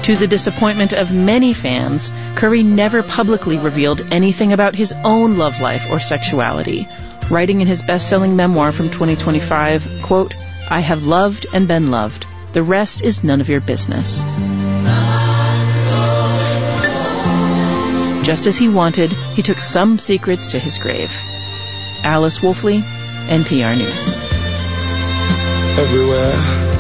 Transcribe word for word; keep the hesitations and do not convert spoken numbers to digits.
To the disappointment of many fans, Curry never publicly revealed anything about his own love life or sexuality, writing in his best-selling memoir from twenty twenty-five, quote, "I have loved and been loved. The rest is none of your business." Just as he wanted, he took some secrets to his grave. Alice Wolfley, N P R News. Everywhere